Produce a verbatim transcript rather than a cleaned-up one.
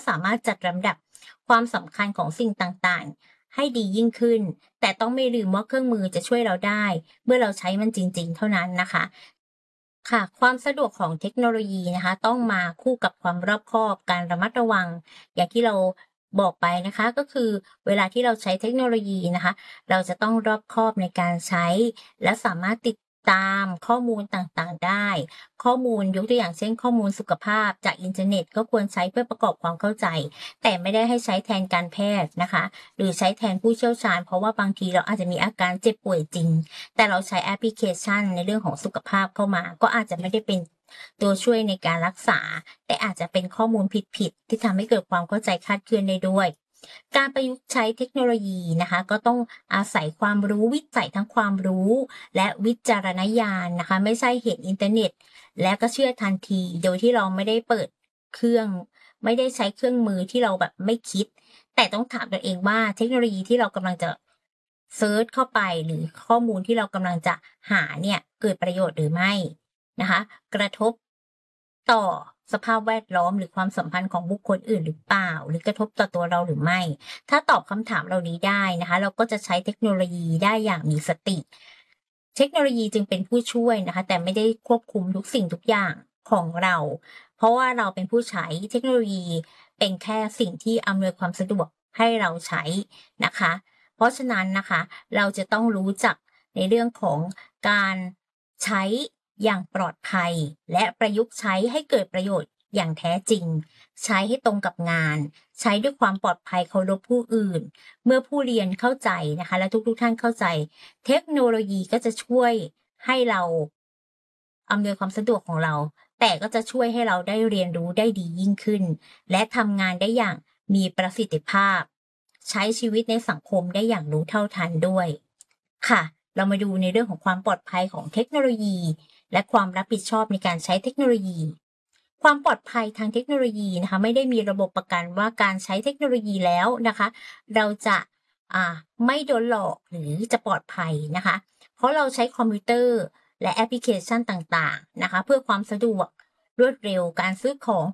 สามารถจัดลำดับความสำคัญของสิ่งต่างๆให้ดียิ่งขึ้นแต่ต้องไม่ลืมว่าเครื่องมือจะช่วยเราได้เมื่อเราใช้มันจริงๆเท่านั้นนะคะค่ะความสะดวกของเทคโนโลยีนะคะต้องมาคู่กับความรอบคอบการระมัดระวังอย่างที่เราบอกไปนะคะก็คือเวลาที่เราใช้เทคโนโลยีนะคะเราจะต้องรอบคอบในการใช้และสามารถติดตามข้อมูลต่างๆได้ข้อมูลยกตัวอย่างเช่นข้อมูลสุขภาพจากอินเทอร์เน็ตก็ควรใช้เพื่อประกอบความเข้าใจแต่ไม่ได้ให้ใช้แทนการแพทย์นะคะหรือใช้แทนผู้เชี่ยวชาญเพราะว่าบางทีเราอาจจะมีอาการเจ็บป่วยจริงแต่เราใช้แอปพลิเคชันในเรื่องของสุขภาพเข้ามาก็อาจจะไม่ได้เป็นตัวช่วยในการรักษาแต่อาจจะเป็นข้อมูลผิดๆที่ทำให้เกิดความเข้าใจคลาดเคลื่อนได้ด้วยการประยุกต์ใช้เทคโนโลยีนะคะก็ต้องอาศัยความรู้วิจัยทั้งความรู้และวิจารณญาณนะคะไม่ใช่เห็นอินเทอร์เน็ตแล้วก็เชื่อทันทีโดยที่เราไม่ได้เปิดเครื่องไม่ได้ใช้เครื่องมือที่เราแบบไม่คิดแต่ต้องถามตัวเองว่าเทคโนโลยีที่เรากำลังจะเซิร์ชเข้าไปหรือข้อมูลที่เรากำลังจะหาเนี่ยเกิดประโยชน์หรือไม่นะคะกระทบต่อสภาพแวดล้อมหรือความสัมพันธ์ของบุคคลอื่นหรือเปล่าหรือกระทบต่อตัวเราหรือไม่ถ้าตอบคำถามเหล่านี้ได้นะคะเราก็จะใช้เทคโนโลยีได้อย่างมีสติเทคโนโลยีจึงเป็นผู้ช่วยนะคะแต่ไม่ได้ควบคุมทุกสิ่งทุกอย่างของเราเพราะว่าเราเป็นผู้ใช้เทคโนโลยีเป็นแค่สิ่งที่อำนวยความสะดวกให้เราใช้นะคะเพราะฉะนั้นนะคะเราจะต้องรู้จักในเรื่องของการใช้อย่างปลอดภัยและประยุกต์ใช้ให้เกิดประโยชน์อย่างแท้จริงใช้ให้ตรงกับงานใช้ด้วยความปลอดภัยเคารพผู้อื่นเมื่อผู้เรียนเข้าใจนะคะและทุกๆท่านเข้าใจเทคโนโลยีก็จะช่วยให้เราอำนวยความสะดวกของเราแต่ก็จะช่วยให้เราได้เรียนรู้ได้ดียิ่งขึ้นและทำงานได้อย่างมีประสิทธิภาพใช้ชีวิตในสังคมได้อย่างรู้เท่าทันด้วยค่ะเรามาดูในเรื่องของความปลอดภัยของเทคโนโลยีและความรับผิดชอบในการใช้เทคโนโลยีความปลอดภัยทางเทคโนโลยีนะคะไม่ได้มีระบบประกันว่าการใช้เทคโนโลยีแล้วนะคะเราจะอ่าไม่โดนหลอกหรือจะปลอดภัยนะคะเพราะเราใช้คอมพิวเตอร์และแอปพลิเคชันต่างๆนะคะเพื่อความสะดวกรวดเร็วการซื้อของ